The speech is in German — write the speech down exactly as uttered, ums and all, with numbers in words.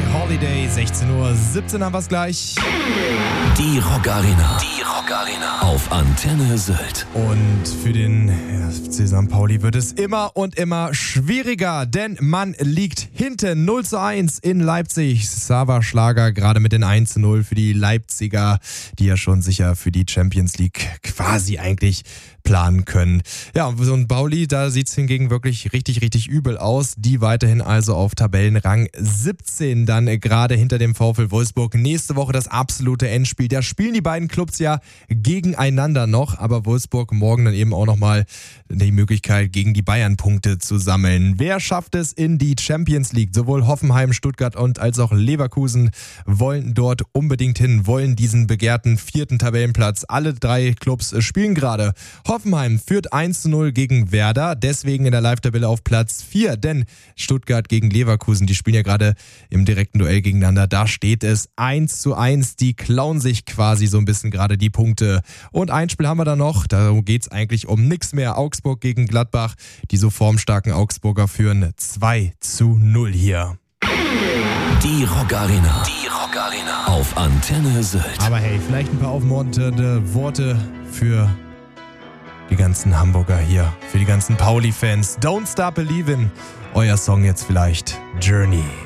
Holiday, sechzehn Uhr siebzehn haben wir es gleich. Die Rock Arena. Die Rock Arena. Auf Antenne Sylt. Und für den F C Sankt Pauli wird es immer und immer schwieriger, denn man liegt hinten null zu eins in Leipzig. Sava Schlager gerade mit den eins zu null für die Leipziger, die ja schon sicher für die Champions League quasi eigentlich planen können. Ja, und so ein Pauli, da sieht es hingegen wirklich richtig, richtig übel aus. Die weiterhin also auf Tabellenrang siebzehn, dann gerade hinter dem VfL Wolfsburg. Nächste Woche das absolute Endspiel. Da spielen die beiden Clubs ja gegeneinander noch, aber Wolfsburg morgen dann eben auch nochmal die Möglichkeit, gegen die Bayern Punkte zu sammeln. Wer schafft es in die Champions League? Sowohl Hoffenheim, Stuttgart und als auch Leverkusen wollen dort unbedingt hin, wollen diesen begehrten vierten Tabellenplatz. Alle drei Clubs spielen gerade. Hoffenheim führt eins zu null gegen Werder, deswegen in der Live-Tabelle auf Platz vier, denn Stuttgart gegen Leverkusen, die spielen ja gerade im direkten Duell gegeneinander, da steht es eins zu eins, die klauen sich quasi so ein bisschen gerade die Punkte. Und ein Spiel haben wir da noch, da geht es eigentlich um nichts mehr, Augsburg gegen Gladbach, die so formstarken Augsburger führen zwei zu null hier. Die Rock Arena. Die Rock Arena. Auf Antenne Sylt. Aber hey, vielleicht ein paar aufmunternde Worte für die ganzen Hamburger hier, für die ganzen Pauli-Fans. Don't Stop Believin'. Euer Song jetzt vielleicht Journey.